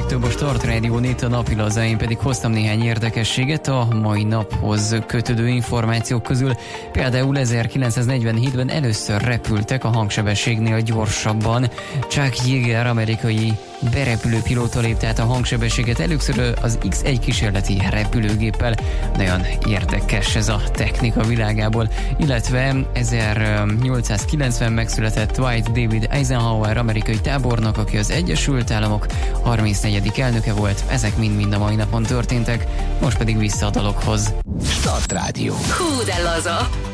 8-től a Start Radio itt a napilaza, én pedig hoztam néhány érdekességet a mai naphoz kötődő információk közül. Például 1947-ben először repültek a hangsebességnél gyorsabban. Chuck Yeager, amerikai berepülő pilóta lépte át a hangsebességet először az X-1 kísérleti repülőgéppel. Nagyon érdekes ez a technika világából. Illetve 1890 megszületett Dwight David Eisenhower, amerikai tábornok, aki az Egyesült Államok 34. elnöke volt. Ezek mind a mai napon történtek. Most pedig vissza a dalokhoz. Start Radio. Hú, de laza!